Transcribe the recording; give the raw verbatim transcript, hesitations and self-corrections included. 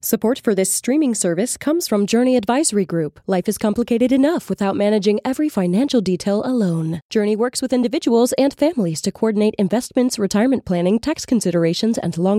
Support for this streaming service comes from Journey Advisory Group. Life is complicated enough without managing every financial detail alone. Journey works with individuals and families to coordinate investments, retirement planning, tax considerations, and long